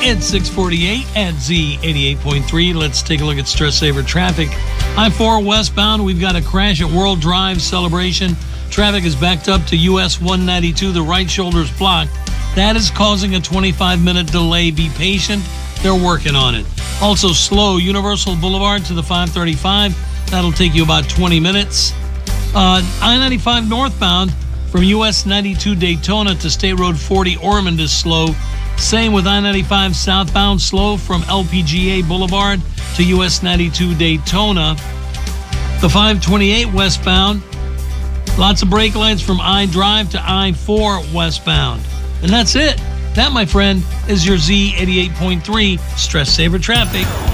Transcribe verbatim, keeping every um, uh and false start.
It's six forty-eight at Z eighty-eight point three. Let's take a look at Stress Saver traffic. I four westbound, we've got a crash at World Drive Celebration. Traffic is backed up to U S one ninety-two. The right shoulder is blocked. That is causing a twenty-five minute delay. Be patient. They're working on it. Also slow, Universal Boulevard to the five thirty-five. That'll take you about twenty minutes. Uh, I ninety-five northbound from U S ninety-two Daytona to State Road forty Ormond is slow. Same with I ninety-five southbound, slow from L P G A Boulevard to U S ninety-two Daytona. The five twenty-eight westbound, lots of brake lights from I Drive to I four westbound. And that's it. That, my friend, is your Z eighty-eight point three Stress Saver traffic.